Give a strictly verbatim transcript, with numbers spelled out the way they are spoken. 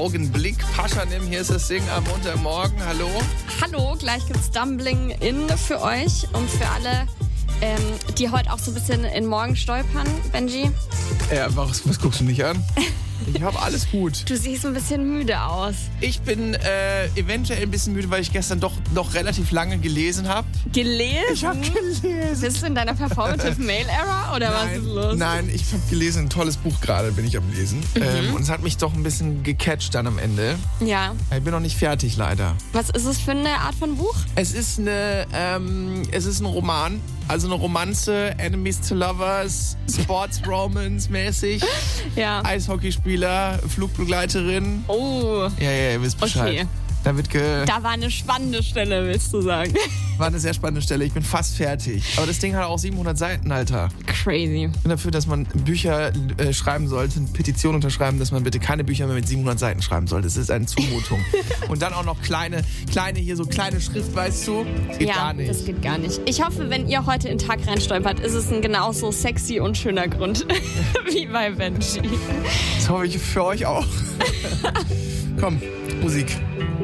Augenblick. Paschanim, hier ist das Ding am Montagmorgen. Hallo. Hallo, gleich gibt's Dumbling in für euch und für alle, ähm, die heute auch so ein bisschen in Morgen stolpern. Benji? Ja, was, was guckst du mich an? Ich habe alles gut. Du siehst ein bisschen müde aus. Ich bin äh, eventuell ein bisschen müde, weil ich gestern doch noch relativ lange gelesen habe. Gelesen? Ich habe gelesen. Bist du in deiner Performative Mail Era oder Nein, was ist los? Nein, ich habe gelesen, ein tolles Buch gerade bin ich am Lesen. Mhm. Ähm, und es hat mich doch ein bisschen gecatcht dann am Ende. Ja. Ich bin noch nicht fertig, leider. Was ist es für eine Art von Buch? Es ist eine, ähm, es ist ein Roman, also eine Romanze, Enemies to Lovers, Sports Romance mäßig, Ja. Eishockeyspieler, Flugbegleiterin. Oh. Ja, ja, ihr wisst Bescheid. Okay. Da wird ge Da war eine spannende Stelle, willst du sagen. War eine sehr spannende Stelle. Ich bin fast fertig. Aber das Ding hat auch siebenhundert Seiten, Alter. Crazy. Ich bin dafür, dass man Bücher äh, schreiben sollte, eine Petition unterschreiben, dass man bitte keine Bücher mehr mit siebenhundert Seiten schreiben sollte. Das ist eine Zumutung. Und dann auch noch kleine, kleine hier so kleine Schrift, weißt du? Das geht ja, gar nicht. das geht gar nicht. Ich hoffe, wenn ihr heute in den Tag reinstolpert, ist es ein genauso sexy und schöner Grund wie bei Benji. Das hoffe ich für euch auch. Komm, Musik.